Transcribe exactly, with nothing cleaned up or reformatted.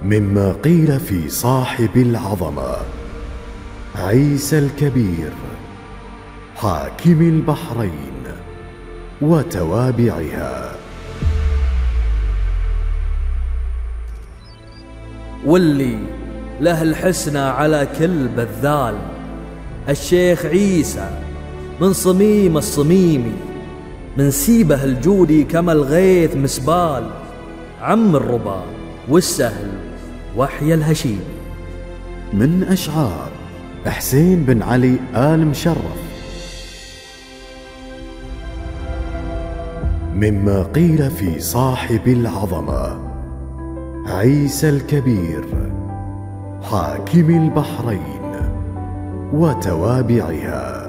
مما قيل في صاحب العظمة عيسى الكبير حاكم البحرين وتوابعها. واللي له الحسنى على كل بذال الشيخ عيسى من صميم الصميمي، من سيبه الجودي كما الغيث مسبال، عم الربا والسهل وحي الهشيمي. من أشعار حسين بن علي آل مشرف. مما قيل في صاحب العظمة عيسى الكبير حاكم البحرين وتوابعها.